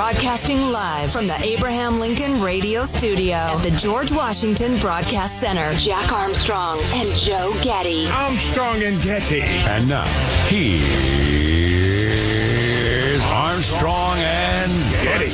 Broadcasting live from the Abraham Lincoln Radio Studio at the George Washington Broadcast Center. Jack Armstrong and Joe Getty. Armstrong and Getty. And now, here's Armstrong and Getty.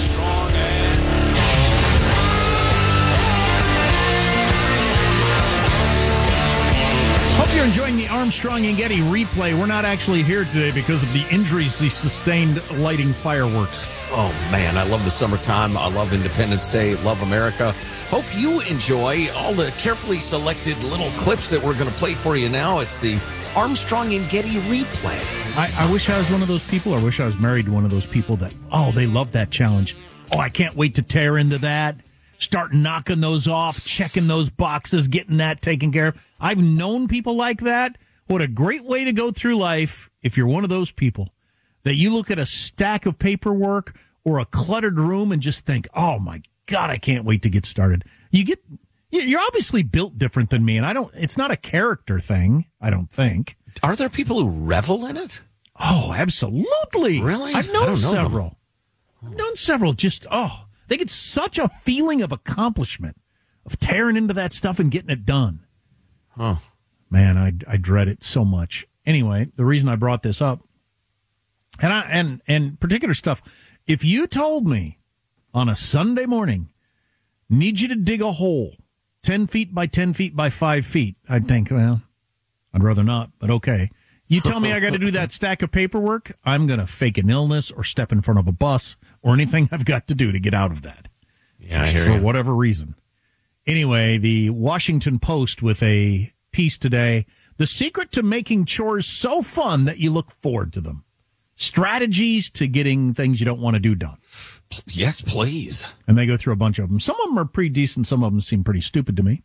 Hope you're enjoying the Armstrong and Getty replay. We're not actually here today because of the injuries he sustained lighting fireworks. Oh, man, I love the summertime. I love Independence Day. Love America. Hope you enjoy all the carefully selected little clips that we're going to play for you now. It's the Armstrong and Getty replay. I wish I was one of those people. I wish I was married to one of those people that, they love that challenge. Oh, I can't wait to tear into that. Start knocking those off, checking those boxes, getting that taken care of. I've known people like that. What a great way to go through life if you're one of those people that you look at a stack of paperwork or a cluttered room and just think, oh my God, I can't wait to get started. You're obviously built different than me, and it's not a character thing, I don't think. Are there people who revel in it? Oh, absolutely. Really? I've known several. They get such a feeling of accomplishment, of tearing into that stuff and getting it done. Oh, man, I dread it so much. Anyway, the reason I brought this up, and particular stuff, if you told me on a Sunday morning, need you to dig a hole 10 feet by 10 feet by 5 feet, I'd think, well, I'd rather not, but okay. You tell me I got to do that stack of paperwork, I'm going to fake an illness or step in front of a bus or anything I've got to do to get out of that. Yeah, I hear you. For whatever reason. Anyway, the Washington Post with a piece today, the secret to making chores so fun that you look forward to them. Strategies to getting things you don't want to do done. Yes, please. And they go through a bunch of them. Some of them are pretty decent. Some of them seem pretty stupid to me.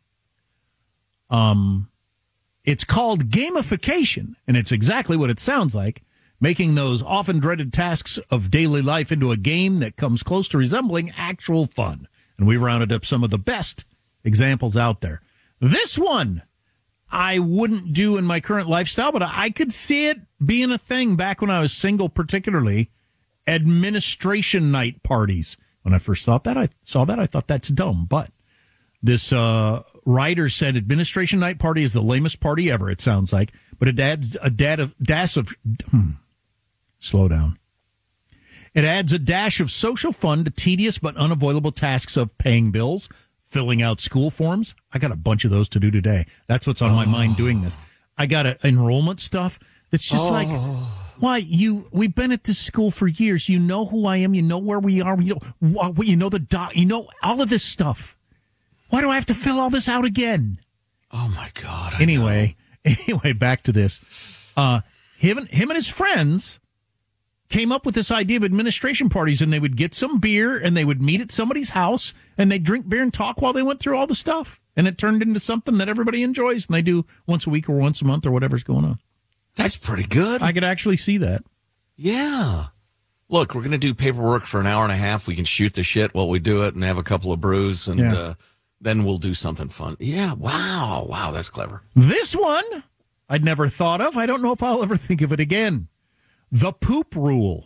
It's called gamification, and it's exactly what it sounds like, making those often dreaded tasks of daily life into a game that comes close to resembling actual fun. And we rounded up some of the best examples out there. This one I wouldn't do in my current lifestyle, but I could see it being a thing back when I was single, particularly administration night parties. When I first saw that, I thought that's dumb. But this writer said administration night party is the lamest party ever, it sounds like. But it adds a dash of slow down. It adds a dash of social fun to tedious but unavoidable tasks of paying bills, filling out school forms. I got a bunch of those to do today. That's what's on my mind doing this. I got enrollment stuff that's just like, why, we've been at this school for years. You know who I am. You know where we are. You know all of this stuff. Why do I have to fill all this out again? Oh, my God. Anyway, back to this. Him and his friends came up with this idea of administration parties, and they would get some beer and they would meet at somebody's house and they'd drink beer and talk while they went through all the stuff. And it turned into something that everybody enjoys, and they do once a week or once a month or whatever's going on. That's pretty good. I could actually see that. Yeah. Look, we're going to do paperwork for an hour and a half. We can shoot the shit while we do it and have a couple of brews, and then we'll do something fun. Yeah, wow. Wow, that's clever. This one I'd never thought of. I don't know if I'll ever think of it again. The poop rule.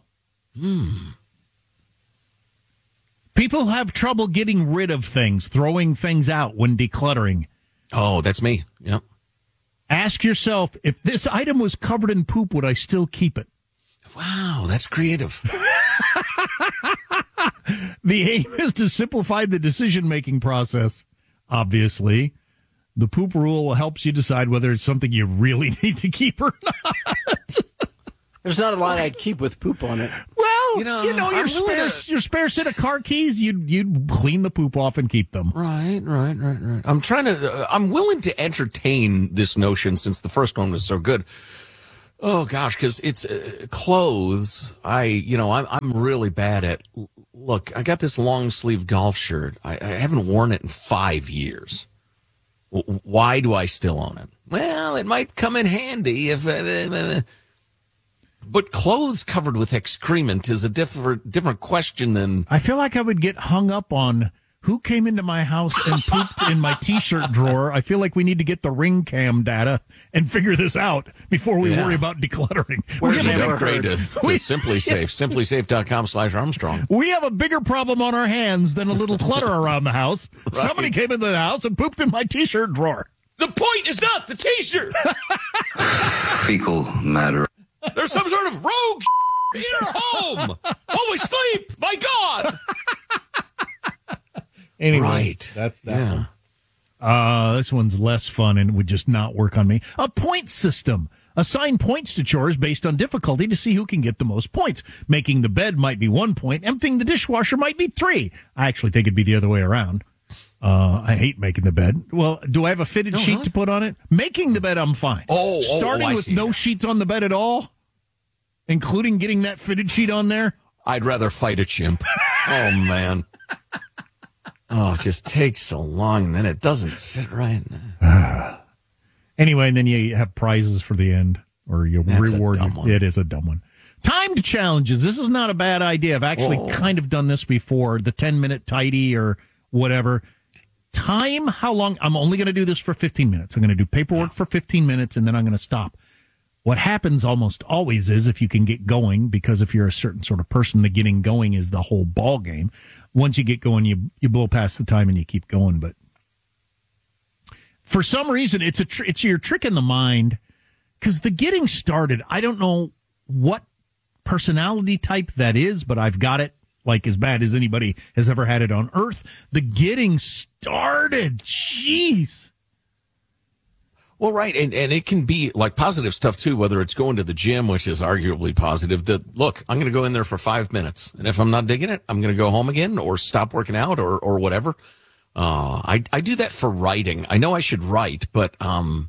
People have trouble getting rid of things, throwing things out when decluttering. Oh, that's me. Yep. Ask yourself, if this item was covered in poop, would I still keep it? Wow, that's creative. The aim is to simplify the decision-making process. Obviously, the poop rule helps you decide whether it's something you really need to keep or not. There's not a lot I'd keep with poop on it. Well, your spare set of car keys, you'd clean the poop off and keep them. Right. I'm willing to entertain this notion since the first one was so good. Oh gosh, because it's clothes. I'm really bad at. Look, I got this long sleeve golf shirt. I haven't worn it in 5 years. Why do I still own it? Well, it might come in handy if. But clothes covered with excrement is a different question than. I feel like I would get hung up on Who came into my house and pooped in my T-shirt drawer? I feel like we need to get the ring cam data and figure this out before we worry about decluttering. Where's the upgrade to Simply Safe? SimplySafe.com/Armstrong. We have a bigger problem on our hands than a little clutter around the house. Right. Somebody came into the house and pooped in my T-shirt drawer. The point is not the T-shirt. Fecal matter. There's some sort of rogue in our home. While we sleep. My God. Anyway, right. That's that one. This one's less fun and would just not work on me. A point system. Assign points to chores based on difficulty to see who can get the most points. Making the bed might be 1 point. Emptying the dishwasher might be 3. I actually think it'd be the other way around. I hate making the bed. Well, do I have a fitted sheet to put on it? Making the bed, I'm fine. Starting with no sheets on the bed at all, including getting that fitted sheet on there. I'd rather fight a chimp. Oh, man. Oh, it just takes so long, and then it doesn't fit right. Anyway, and then you have prizes for the end, or you reward you. It is a dumb one. Timed challenges. This is not a bad idea. I've actually kind of done this before. The 10-minute tidy or whatever. Time how long? I'm only going to do this for 15 minutes. I'm going to do paperwork for 15 minutes, and then I'm going to stop. What happens almost always is if you can get going, because if you're a certain sort of person, the getting going is the whole ball game. Once you get going, you blow past the time and you keep going. But for some reason, it's your trick in the mind, because the getting started, I don't know what personality type that is, but I've got it like as bad as anybody has ever had it on earth. The getting started, jeez. Well, right, and it can be like positive stuff too, whether it's going to the gym, which is arguably positive, that, look, I'm going to go in there for 5 minutes, and if I'm not digging it, I'm going to go home again or stop working out or whatever. I do that for writing. I know I should write, but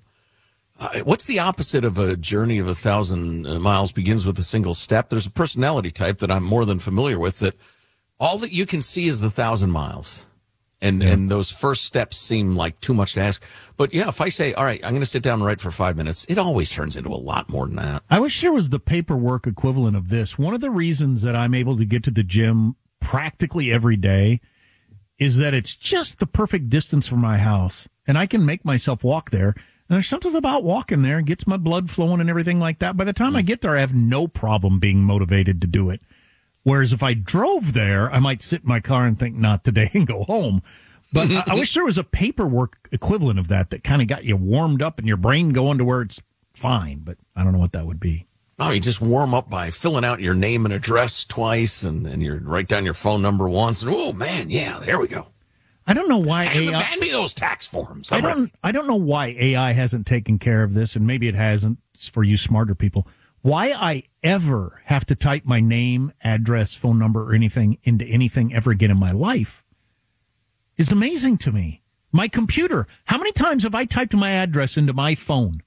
what's the opposite of a journey of 1,000 miles begins with a single step? There's a personality type that I'm more than familiar with that all that you can see is the 1,000 miles. And those first steps seem like too much to ask. But yeah, if I say, all right, I'm going to sit down and write for 5 minutes, it always turns into a lot more than that. I wish there was the paperwork equivalent of this. One of the reasons that I'm able to get to the gym practically every day is that it's just the perfect distance from my house, and I can make myself walk there. And there's something about walking there, gets my blood flowing and everything like that. By the time I get there, I have no problem being motivated to do it. Whereas if I drove there, I might sit in my car and think, not today, and go home. But I wish there was a paperwork equivalent of that kind of got you warmed up and your brain going to where it's fine. But I don't know what that would be. Oh, you just warm up by filling out your name and address twice, and you write down your phone number once, and oh man, yeah, there we go. I don't know why AI. Hand me those tax forms. I don't know why AI hasn't taken care of this, and maybe it hasn't. It's for you smarter people. Why I ever have to type my name, address, phone number, or anything into anything ever again in my life is amazing to me. My computer. How many times have I typed my address into my phone?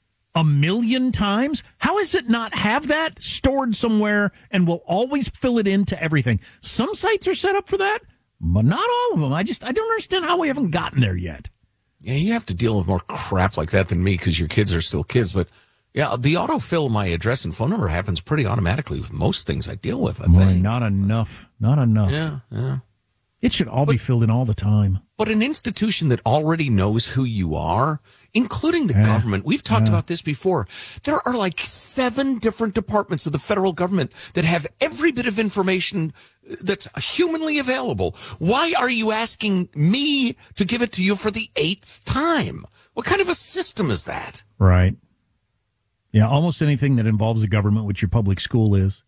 1 million times? How does it not have that stored somewhere and will always fill it into everything? Some sites are set up for that, but not all of them. I don't understand how we haven't gotten there yet. Yeah, you have to deal with more crap like that than me because your kids are still kids. But yeah, the autofill my address and phone number happens pretty automatically with most things I deal with, I think. Not enough. Not enough. Yeah. It should all be filled in all the time. But an institution that already knows who you are, including the government, we've talked about this before. There are like 7 different departments of the federal government that have every bit of information that's humanly available. Why are you asking me to give it to you for the 8th time? What kind of a system is that? Right. Yeah, almost anything that involves the government, which your public school is.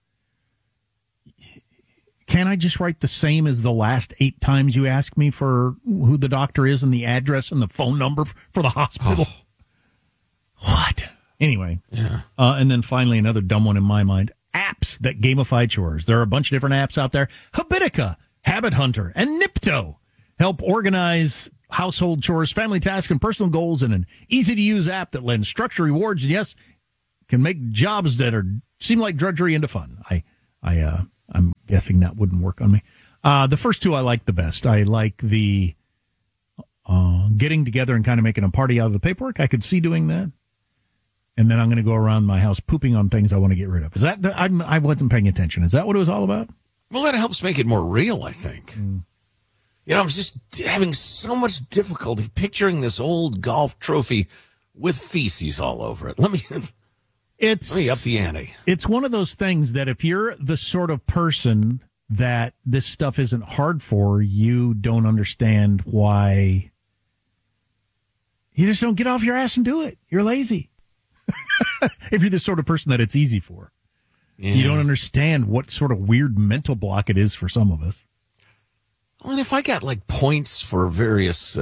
Can't I just write the same as the last 8 times you ask me for who the doctor is and the address and the phone number for the hospital? Oh. What? Anyway. Yeah. And then finally, another dumb one in my mind. Apps that gamify chores. There are a bunch of different apps out there. Habitica, Habit Hunter, and Nipto help organize household chores, family tasks, and personal goals in an easy-to-use app that lends structure, rewards, and yes, can make jobs that seem like drudgery into fun. I'm guessing that wouldn't work on me. The first 2 I like the best. I like the getting together and kind of making a party out of the paperwork. I could see doing that. And then I'm going to go around my house pooping on things I want to get rid of. Is that I wasn't paying attention. Is that what it was all about? Well, that helps make it more real, I think. I'm just having so much difficulty picturing this old golf trophy with feces all over it. Let me up the ante. It's one of those things that if you're the sort of person that this stuff isn't hard for, you don't understand why you just don't get off your ass and do it. You're lazy. If you're the sort of person that it's easy for. Yeah. You don't understand what sort of weird mental block it is for some of us. Well, and if I got like points for various,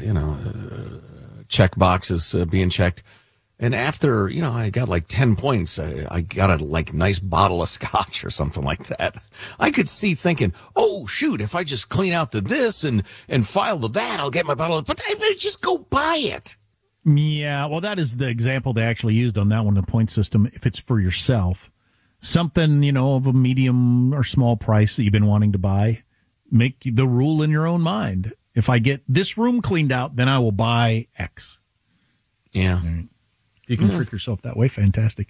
check boxes being checked, and after, I got like 10 points, I got a like nice bottle of scotch or something like that. I could see thinking, oh, shoot, if I just clean out this and file that, I'll get my bottle. But I just go buy it. Yeah, well, that is the example they actually used on that one, the point system, if it's for yourself. Something, of a medium or small price that you've been wanting to buy. Make the rule in your own mind. If I get this room cleaned out, then I will buy X. Yeah. Right. You can trick yourself that way. Fantastic.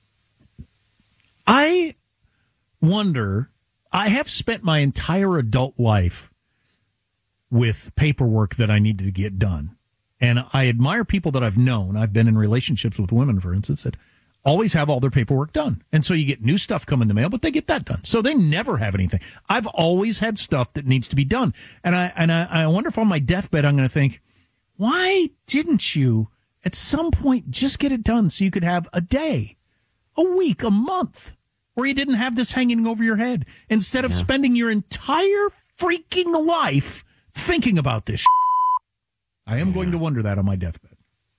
I wonder, I have spent my entire adult life with paperwork that I needed to get done. And I admire people that I've known. I've been in relationships with women, for instance, that always have all their paperwork done. And so you get new stuff come in the mail, but they get that done. So they never have anything. I've always had stuff that needs to be done. And I wonder if on my deathbed I'm going to think, why didn't you at some point just get it done so you could have a day, a week, a month where you didn't have this hanging over your head instead of spending your entire freaking life thinking about this. I am going to wonder that on my deathbed.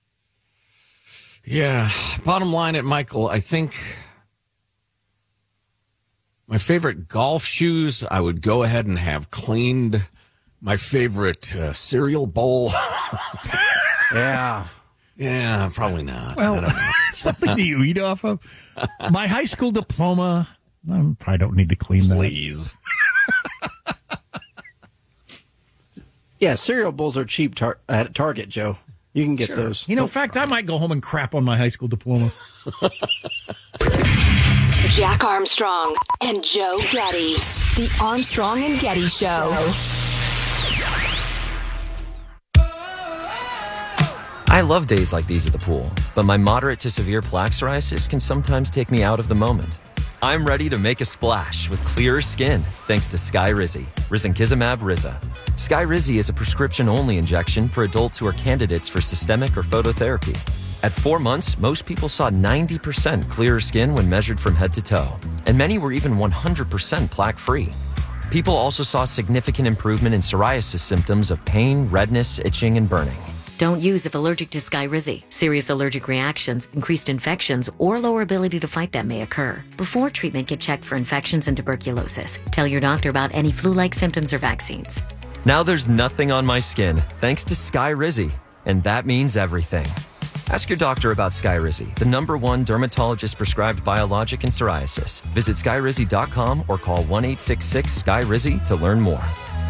Yeah. Bottom line at Michael, I think my favorite golf shoes, I would go ahead and have cleaned. My favorite cereal bowl. Yeah. Yeah, probably not. Well, I don't know. Something to you eat off of. My high school diploma, I probably don't need to clean that. Please. Yeah, cereal bowls are cheap at Target, Joe. You can get those. In fact, I might go home and crap on my high school diploma. Jack Armstrong and Joe Getty. The Armstrong and Getty Show. I love days like these at the pool, but my moderate to severe plaque psoriasis can sometimes take me out of the moment. I'm ready to make a splash with clearer skin thanks to Skyrizi, risankizumab Riza. Skyrizi is a prescription-only injection for adults who are candidates for systemic or phototherapy. At 4 months, most people saw 90% clearer skin when measured from head to toe, and many were even 100% plaque-free. People also saw significant improvement in psoriasis symptoms of pain, redness, itching, and burning. Don't use if allergic to Skyrizi. Serious allergic reactions, increased infections, or lower ability to fight them may occur. Before treatment, get checked for infections and tuberculosis. Tell your doctor about any flu-like symptoms or vaccines. Now there's nothing on my skin thanks to Skyrizi, and that means everything. Ask your doctor about Skyrizi, the #1 dermatologist-prescribed biologic in psoriasis. Visit Skyrizi.com or call 1-866-SKYRIZI to learn more.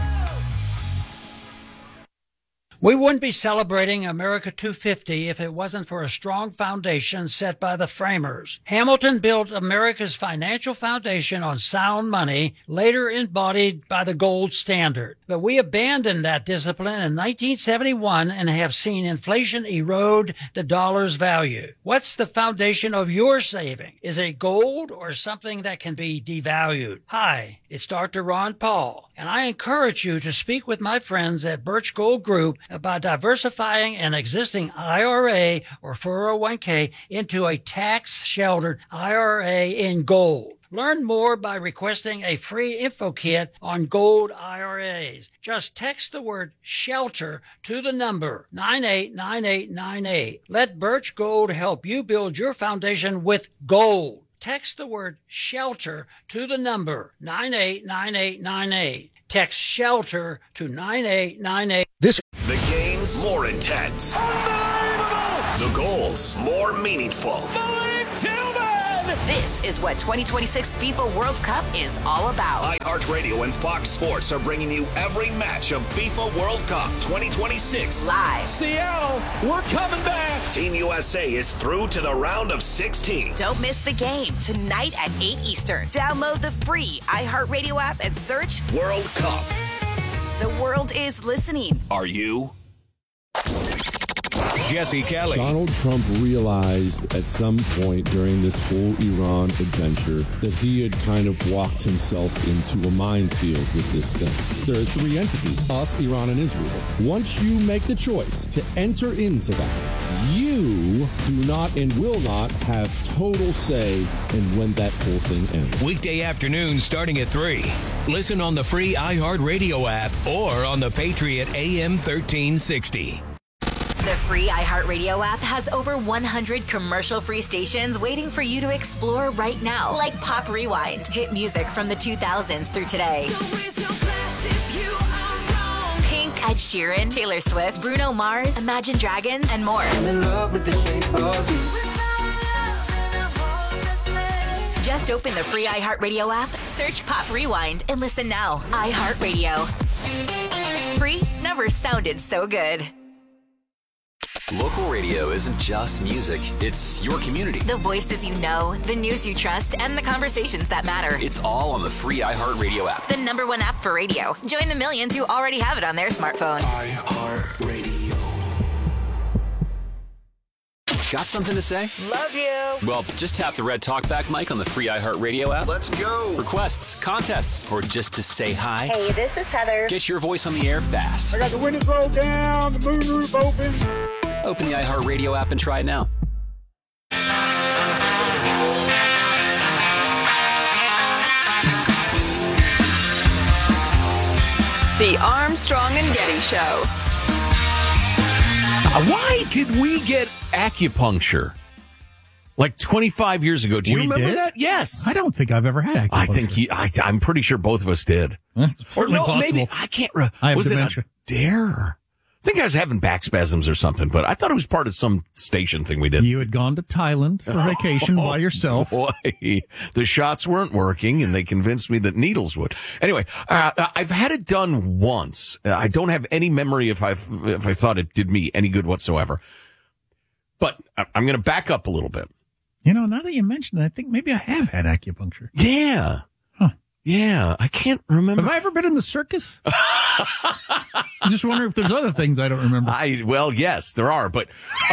We wouldn't be celebrating America 250 if it wasn't for a strong foundation set by the framers. Hamilton built America's financial foundation on sound money, later embodied by the gold standard. But we abandoned that discipline in 1971 and have seen inflation erode the dollar's value. What's the foundation of your saving? Is it gold or something that can be devalued? Hi, it's Dr. Ron Paul, and I encourage you to speak with my friends at Birch Gold Group about diversifying an existing IRA or 401k into a tax-sheltered IRA in gold. Learn more by requesting a free info kit on gold IRAs. Just text the word SHELTER to the number 989898. Let Birch Gold help you build your foundation with gold. Text the word SHELTER to the number 989898. Text SHELTER to 9898. The game's more intense. The goals more meaningful. This is what 2026 FIFA World Cup is all about. iHeartRadio and Fox Sports are bringing you every match of FIFA World Cup 2026 Live. Seattle, we're coming back. Team USA is through to the round of 16. Don't miss the game tonight at 8 Eastern. Download the free iHeartRadio app and search World Cup. The world is listening. Are you? Jesse Kelly. Donald Trump realized at some point during this whole Iran adventure that he had kind of walked himself into a minefield with this thing. There are three entities, us, Iran, and Israel. Once you make the choice to enter into that, you do not and will not have total say in when that whole thing ends. Weekday afternoons starting at 3. Listen on the free iHeartRadio app or on the Patriot AM 1360. The free iHeartRadio app has over 100 commercial-free stations waiting for you to explore right now, like Pop Rewind, hit music from the 2000s through today. Pink, Ed Sheeran, Taylor Swift, Bruno Mars, Imagine Dragons, and more. I'm in love with the shape of you. Just open the free iHeartRadio app, search Pop Rewind, and listen now. iHeartRadio. Free never sounded so good. Local radio isn't just music, it's your community. The voices you know, the news you trust, and the conversations that matter. It's all on the free iHeartRadio app. The #1 app for radio. Join the millions who already have it on their smartphone. iHeartRadio. Got something to say? Love you. Well, just tap the red talkback mic on the free iHeartRadio app. Let's go. Requests, contests, or just to say hi. Hey, this is Heather. Get your voice on the air fast. I got the windows rolled down, the moonroof open. Open the iHeartRadio app and try it now. The Armstrong and Getty Show. Why did we get acupuncture? Like 25 years ago. Do you remember that? Yes. I don't think I've ever had acupuncture. I'm pretty sure both of us did. That's certainly possible. Maybe, I can't I have was dementia. it a dare? I think I was having back spasms or something, but I thought it was part of some station thing we did. You had gone to Thailand for vacation by yourself. Boy, the shots weren't working, and they convinced me that needles would. Anyway, I've had it done once. I don't have any memory if I thought it did me any good whatsoever. But I'm going to back up a little bit. You know, now that you mention it, I think maybe I have had acupuncture. Yeah. Huh. Yeah, I can't remember. Have I ever been in the circus? I'm just wondering if there's other things I don't remember. Well, yes, there are, but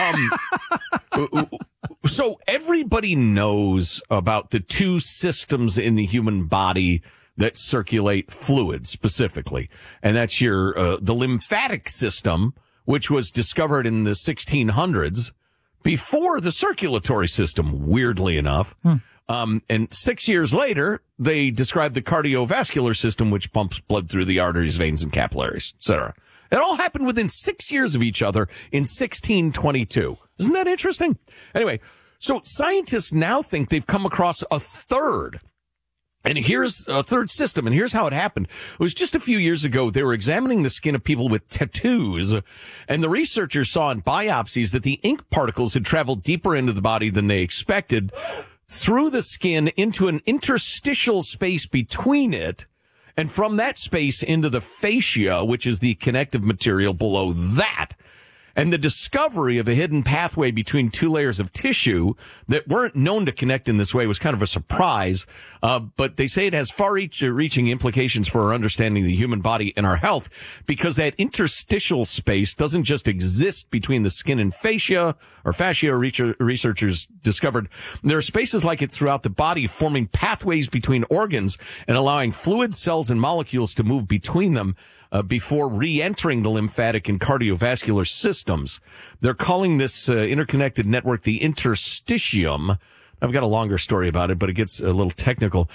so everybody knows about the two systems in the human body that circulate fluid specifically, and that's the lymphatic system, which was discovered in the 1600s before the circulatory system, weirdly enough. And 6 years later, they described the cardiovascular system, which pumps blood through the arteries, veins, and capillaries, etc. It all happened within 6 years of each other in 1622. Isn't that interesting? Anyway, so scientists now think they've come across a third. And here's a third system, and here's how it happened. It was just a few years ago, they were examining the skin of people with tattoos, and the researchers saw in biopsies that the ink particles had traveled deeper into the body than they expected, through the skin into an interstitial space between it, and from that space into the fascia, which is the connective material below that. And the discovery of a hidden pathway between two layers of tissue that weren't known to connect in this way was kind of a surprise. But they say it has far-reaching implications for our understanding of the human body and our health, because that interstitial space doesn't just exist between the skin and fascia, researchers discovered. There are spaces like it throughout the body, forming pathways between organs and allowing fluid, cells, and molecules to move between them before re-entering the lymphatic and cardiovascular systems. They're calling this interconnected network the interstitium. I've got a longer story about it, but it gets a little technical.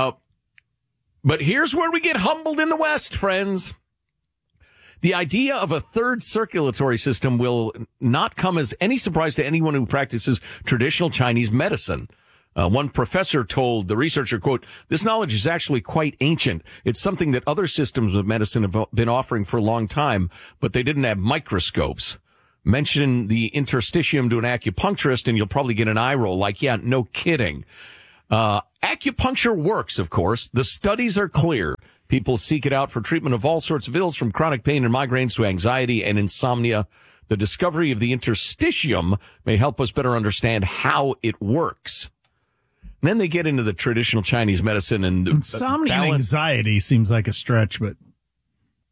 But here's where we get humbled in the West, friends. The idea of a third circulatory system will not come as any surprise to anyone who practices traditional Chinese medicine. One professor told the researcher, quote, "This knowledge is actually quite ancient. It's something that other systems of medicine have been offering for a long time, but they didn't have microscopes." Mention the interstitium to an acupuncturist and you'll probably get an eye roll like, yeah, no kidding. Acupuncture works, of course. The studies are clear. People seek it out for treatment of all sorts of ills, from chronic pain and migraines to anxiety and insomnia. The discovery of the interstitium may help us better understand how it works. And then they get into the traditional Chinese medicine and insomnia and anxiety seems like a stretch, but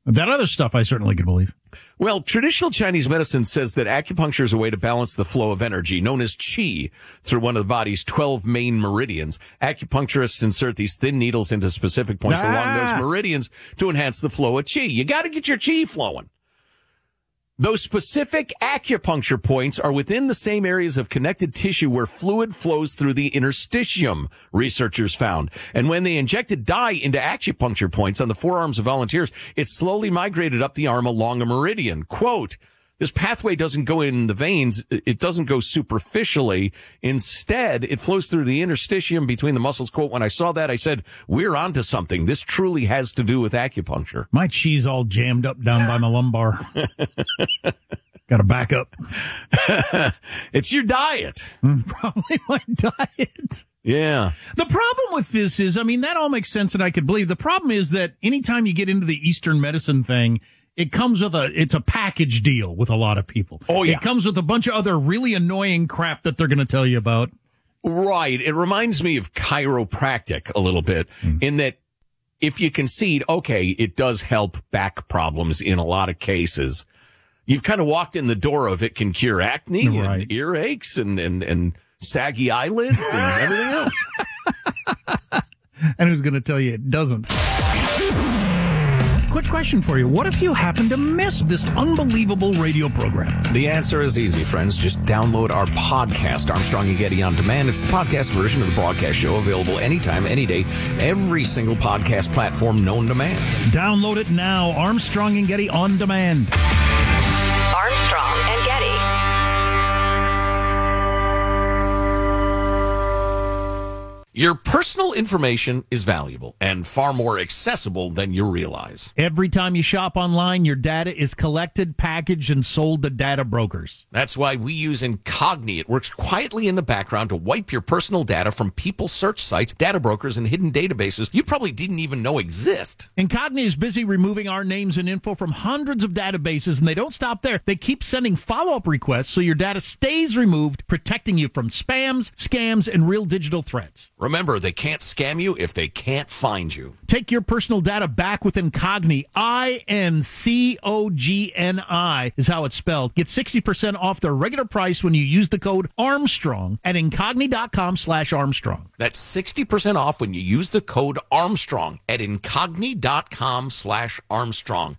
That other stuff I certainly could believe. Well, traditional Chinese medicine says that acupuncture is a way to balance the flow of energy, known as qi, through one of the body's 12 main meridians. Acupuncturists insert these thin needles into specific points along those meridians to enhance the flow of qi. You got to get your qi flowing. Those specific acupuncture points are within the same areas of connected tissue where fluid flows through the interstitium, researchers found. And when they injected dye into acupuncture points on the forearms of volunteers, it slowly migrated up the arm along a meridian. Quote, this pathway doesn't go in the veins. It doesn't go superficially. Instead, it flows through the interstitium between the muscles. Quote, when I saw that, I said, we're onto something. This truly has to do with acupuncture. My cheese all jammed up down by my lumbar. Got to back up. It's your diet. Probably my diet. Yeah. The problem with this is, I mean, that all makes sense and I could believe. The problem is that anytime you get into the Eastern medicine thing, it comes with it's a package deal with a lot of people. Oh, yeah. It comes with a bunch of other really annoying crap that they're going to tell you about. Right. It reminds me of chiropractic a little bit in that if you concede, okay, it does help back problems in a lot of cases. You've kind of walked in the door of it can cure acne and earaches and saggy eyelids and everything else. And who's going to tell you it doesn't? Quick question for you. What if you happen to miss this unbelievable radio program? The answer is easy, friends. Just download our podcast, Armstrong and Getty On Demand. It's the podcast version of the broadcast show, available anytime, any day, every single podcast platform known to man. Download it now. Armstrong and Getty On Demand. Armstrong and Getty. Your personal information is valuable and far more accessible than you realize. Every time you shop online, your data is collected, packaged, and sold to data brokers. That's why we use Incogni. It works quietly in the background to wipe your personal data from people's search sites, data brokers, and hidden databases you probably didn't even know exist. Incogni is busy removing our names and info from hundreds of databases, and they don't stop there. They keep sending follow-up requests so your data stays removed, protecting you from spams, scams, and real digital threats. Remember, they can't scam you if they can't find you. Take your personal data back with Incogni. Incogni is how it's spelled. Get 60% off their regular price when you use the code Armstrong at Incogni.com/Armstrong. That's 60% off when you use the code Armstrong at Incogni.com/Armstrong.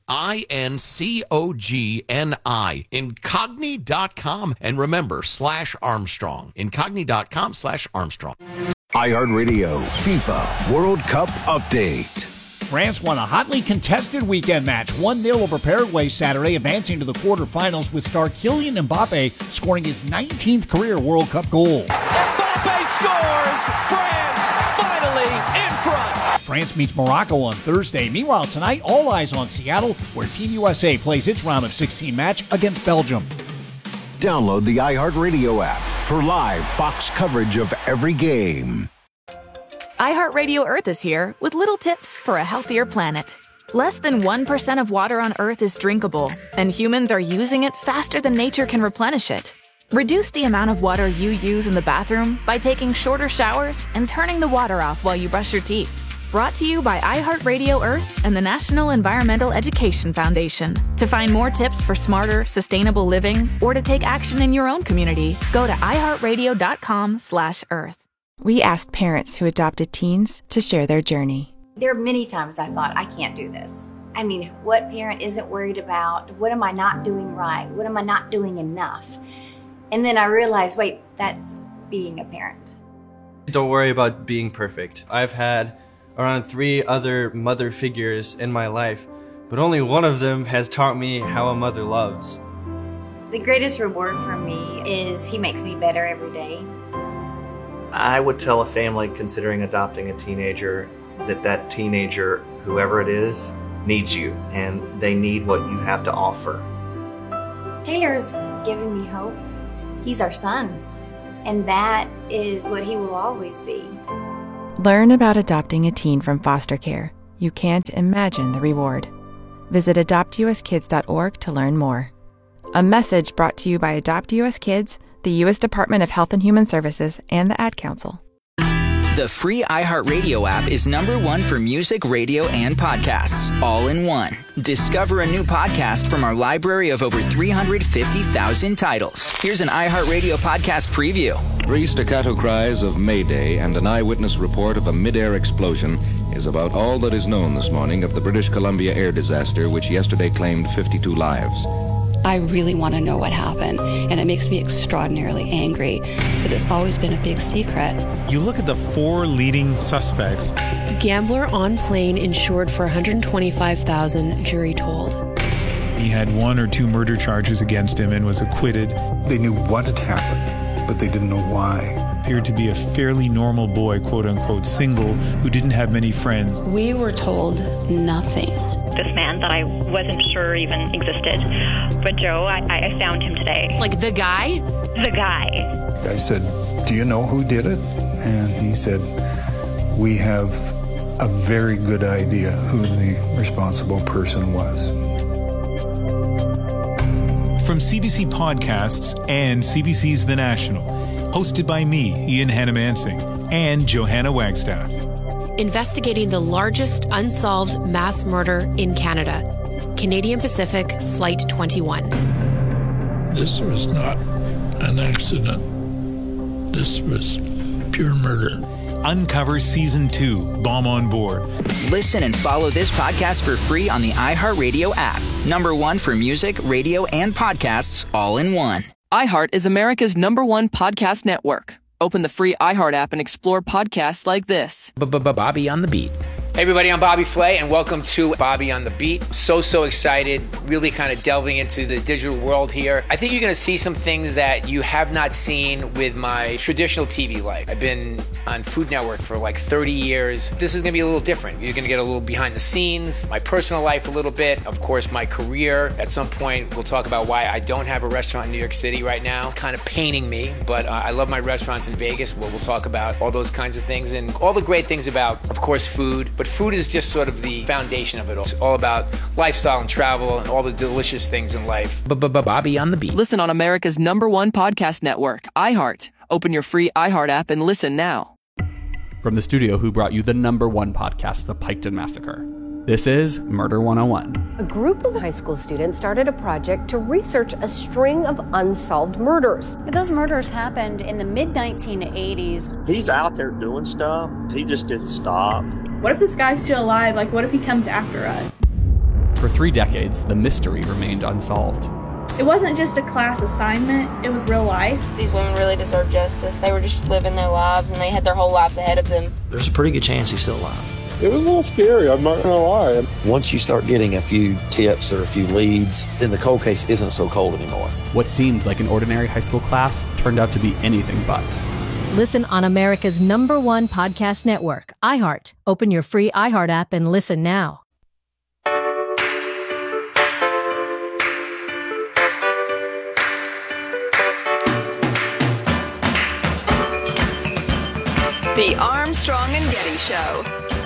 INCOGNI. Incogni.com. And remember, /Armstrong. Incogni.com/Armstrong. iHeartRadio FIFA World Cup Update. France won a hotly contested weekend match, 1-0 over Paraguay Saturday, advancing to the quarterfinals with star Kylian Mbappe scoring his 19th career World Cup goal. Mbappe scores! France finally in front! France meets Morocco on Thursday. Meanwhile, tonight, all eyes on Seattle, where Team USA plays its round of 16 match against Belgium. Download the iHeartRadio app for live Fox coverage of every game. iHeartRadio Earth is here with little tips for a healthier planet. Less than 1% of water on Earth is drinkable, and humans are using it faster than nature can replenish it. Reduce the amount of water you use in the bathroom by taking shorter showers and turning the water off while you brush your teeth. Brought to you by iHeartRadio Earth and the National Environmental Education Foundation. To find more tips for smarter, sustainable living, or to take action in your own community, go to iHeartRadio.com/Earth. We asked parents who adopted teens to share their journey. There are many times I thought, I can't do this. I mean, what parent isn't worried about? What am I not doing right? What am I not doing enough? And then I realized, wait, that's being a parent. Don't worry about being perfect. I've had around 3 other mother figures in my life, but only one of them has taught me how a mother loves. The greatest reward for me is he makes me better every day. I would tell a family considering adopting a teenager that teenager, whoever it is, needs you, and they need what you have to offer. Taylor's given me hope. He's our son, and that is what he will always be. Learn about adopting a teen from foster care. You can't imagine the reward. Visit adoptuskids.org to learn more. A message brought to you by Adopt US Kids, the U.S. Department of Health and Human Services, and the Ad Council. The free iHeartRadio app is #1 for music, radio, and podcasts, all in one. Discover a new podcast from our library of over 350,000 titles. Here's an iHeartRadio podcast preview. 3 staccato cries of Mayday and an eyewitness report of a mid-air explosion is about all that is known this morning of the British Columbia air disaster, which yesterday claimed 52 lives. I really want to know what happened, and it makes me extraordinarily angry that it's always been a big secret. You look at the 4 leading suspects. Gambler on plane insured for $125,000, jury told. He had 1 or 2 murder charges against him and was acquitted. They knew what had happened, but they didn't know why. Appeared to be a fairly normal boy, quote unquote, single, who didn't have many friends. We were told nothing. This man that I wasn't sure even existed. But Joe, I found him today. Like the guy? The guy. I said, "Do you know who did it?" And he said, "We have a very good idea who the responsible person was." From CBC Podcasts and CBC's The National, hosted by me, Ian Hannah-Mansing, and Johanna Wagstaff. Investigating the largest unsolved mass murder in Canada. Canadian Pacific Flight 21. This was not an accident. This was pure murder. Uncover Season 2, Bomb on Board. Listen and follow this podcast for free on the iHeartRadio app. #1 for music, radio, and podcasts, all in one. iHeart is America's #1 podcast network. Open the free iHeart app and explore podcasts like this. Bobby on the Beat. Hey everybody, I'm Bobby Flay, and welcome to Bobby on the Beat. So excited, really kind of delving into the digital world here. I think you're going to see some things that you have not seen with my traditional TV life. I've been on Food Network for like 30 years. This is going to be a little different. You're going to get a little behind the scenes, my personal life a little bit, of course my career. At some point, we'll talk about why I don't have a restaurant in New York City right now. Kind of paining me, but I love my restaurants in Vegas, where we'll talk about all those kinds of things and all the great things about, of course, food. But food is just sort of the foundation of it all. It's all about lifestyle and travel and all the delicious things in life. Bobby on the Beat. Listen on America's #1 podcast network, iHeart. Open your free iHeart app and listen now. From the studio who brought you the #1 podcast, The Piketon Massacre, this is Murder 101. A group of high school students started a project to research a string of unsolved murders. Those murders happened in the mid-1980s. He's out there doing stuff. He just didn't stop. What if this guy's still alive? Like, what if he comes after us? For 3 decades, the mystery remained unsolved. It wasn't just a class assignment, it was real life. These women really deserve justice. They were just living their lives, and they had their whole lives ahead of them. There's a pretty good chance he's still alive. It was a little scary, I'm not gonna lie. Once you start getting a few tips or a few leads, then the cold case isn't so cold anymore. What seemed like an ordinary high school class turned out to be anything but. Listen on America's #1 podcast network, iHeart. Open your free iHeart app and listen now. The Armstrong and Getty Show.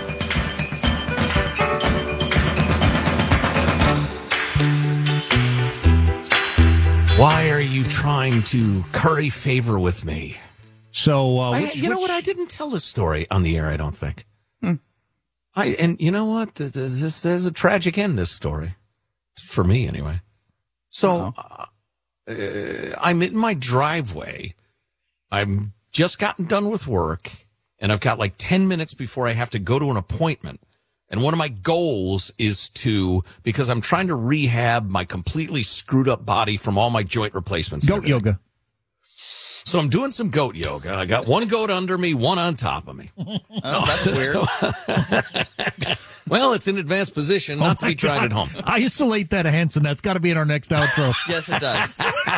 Why are you trying to curry favor with me? So, you know what? I didn't tell this story on the air, I don't think. And you know what? There's a tragic end, this story. For me, anyway. So, I'm in my driveway. I'm just gotten done with work, and I've got like 10 minutes before I have to go to an appointment. And one of my goals is because I'm trying to rehab my completely screwed up body from all my joint replacements. Goat yoga. So I'm doing some goat yoga. I got one goat under me, one on top of me. That's weird. Well, it's in advanced position, not to be tried at home. Isolate that, Hanson. That's got to be in our next outro. Yes, it does.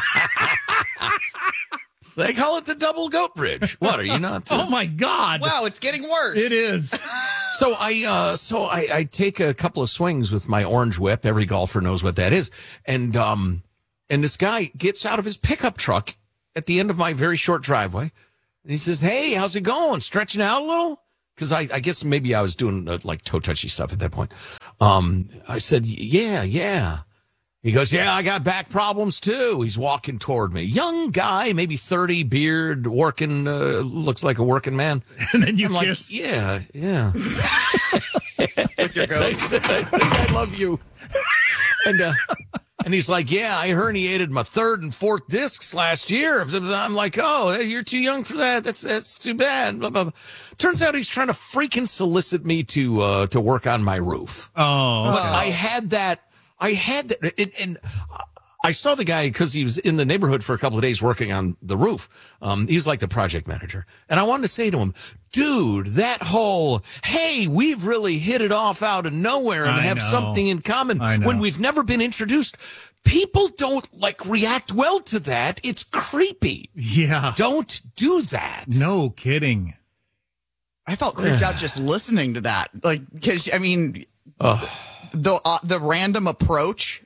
They call it the double goat bridge. What, are you not? Oh, my God. Wow, it's getting worse. It is. So I take a couple of swings with my orange whip. Every golfer knows what that is. And this guy gets out of his pickup truck at the end of my very short driveway. And he says, "Hey, how's it going? Stretching out a little?" Because I guess maybe I was doing like toe touchy stuff at that point. I said, yeah. He goes, yeah, I got back problems too. He's walking toward me. Young guy, maybe 30, beard, working, looks like a working man. And then you I'm kiss. like, yeah. With your ghost. I think I love you. And he's like, yeah, I herniated my 3rd and 4th discs last year. I'm like, oh, you're too young for that. That's too bad. Blah, blah, blah. Turns out he's trying to freaking solicit me to work on my roof. Oh, okay. I had that, and I saw the guy because he was in the neighborhood for a couple of days working on the roof. He's like the project manager. And I wanted to say to him, dude, that whole, hey, we've really hit it off out of nowhere and have something in common when we've never been introduced. People don't react well to that. It's creepy. Yeah. Don't do that. No kidding. I felt creeped out just listening to that. Because, I mean, the random approach.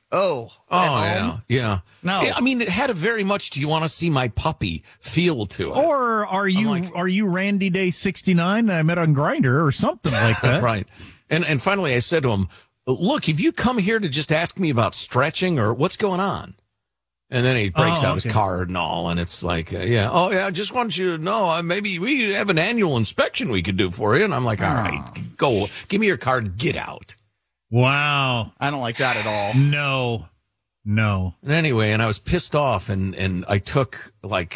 Yeah. No. I mean, it had a very much, do you want to see my puppy feel to it? Or are you Randy Day 69 I met on Grindr or something like that? Right. And finally I said to him, look, have you come here to just ask me about stretching or what's going on? And then he breaks out his card and all, and it's like, I just want you to know, maybe we have an annual inspection we could do for you. And I'm like, all right, go, give me your card, get out. Wow. I don't like that at all. No. And anyway, and I was pissed off, and I took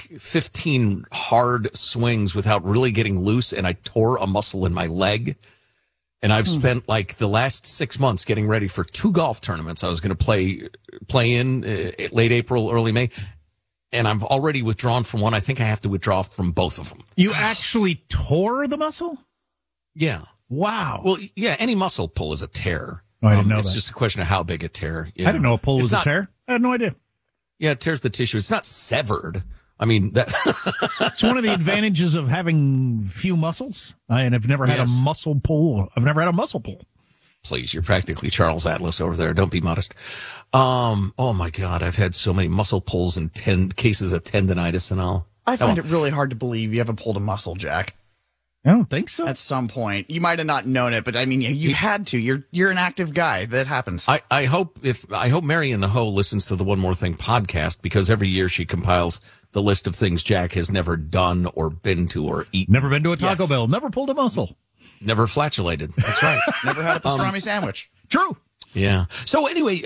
15 hard swings without really getting loose, and I tore a muscle in my leg. And I've spent the last 6 months getting ready for 2 golf tournaments I was going to play in late April, early May. And I've already withdrawn from one. I think I have to withdraw from both of them. You actually tore the muscle? Yeah. Wow. Well, yeah, any muscle pull is a tear. Oh, I didn't know it's that. just a question of how big a tear. I didn't know a pull was a tear. I had no idea. Yeah, it tears the tissue. It's not severed. I mean, that. It's one of the advantages of having few muscles. And I've never had a muscle pull. Please, you're practically Charles Atlas over there. Don't be modest. Oh my God, I've had so many muscle pulls and 10 cases of tendonitis and all. I find it really hard to believe you haven't pulled a muscle, Jack. I don't think so. At some point, you might have not known it, but I mean, you had to. You're an active guy. That happens. I hope Marion the Ho listens to the One More Thing podcast, because every year she compiles the list of things Jack has never done or been to or eaten. Never been to a Taco Bell. Never pulled a muscle. Never flatulated. That's right. Never had a pastrami sandwich. True. Yeah. So anyway,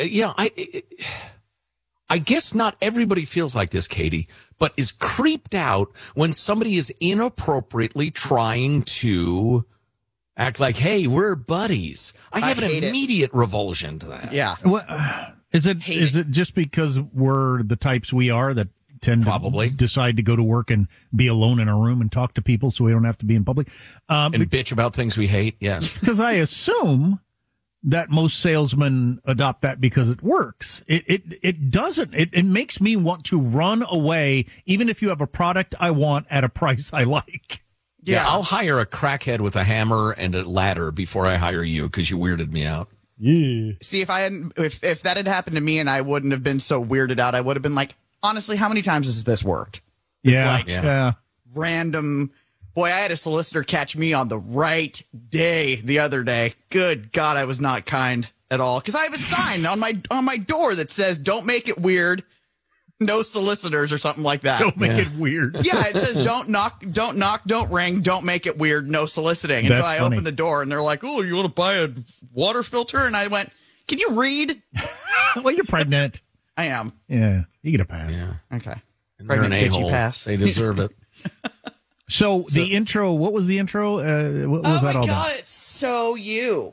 I guess not everybody feels like this, Katie, but is creeped out when somebody is inappropriately trying to act like, hey, we're buddies. I have an immediate revulsion to that. Yeah. Is it just because we're the types we are that tend to decide to go to work and be alone in a room and talk to people so we don't have to be in public? And bitch about things we hate, yes. Because I assume that most salesmen adopt that because it works. It doesn't. It makes me want to run away, even if you have a product I want at a price I like. Yeah, I'll hire a crackhead with a hammer and a ladder before I hire you because you weirded me out. Yeah. See, if that had happened to me and I wouldn't have been so weirded out, I would have been like, honestly, how many times has this worked? It's random. Boy, I had a solicitor catch me on the right day the other day. Good God, I was not kind at all. Because I have a sign on my door that says, don't make it weird. No solicitors or something like that. Don't make it weird. Yeah, it says don't knock, don't ring, don't make it weird, no soliciting. And so I opened the door and they're like, oh, you want to buy a water filter? And I went, can you read? Well, you're pregnant. I am. Yeah, you get a pass. Yeah. Okay. They're an a-hole. Pass. They deserve it. So the intro, what was the intro? What was that all about? Oh my God, it's so you.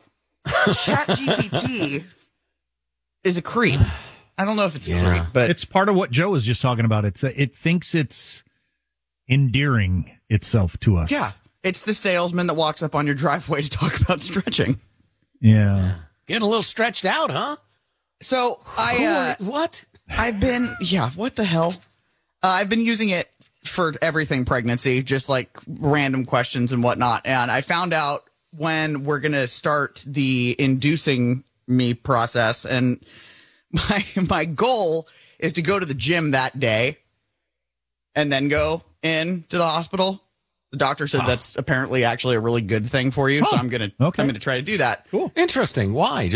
ChatGPT is a creep. I don't know if it's a creep, but it's part of what Joe was just talking about. It thinks it's endearing itself to us. Yeah. It's the salesman that walks up on your driveway to talk about stretching. Yeah. Getting a little stretched out, huh? So what? I've been, what the hell? I've been using it for everything pregnancy, just like random questions and whatnot. And I found out when we're going to start the inducing me process. And my goal is to go to the gym that day and then go in to the hospital. The doctor said that's apparently actually a really good thing for you. So I'm going to try to do that. Cool. Interesting. Why?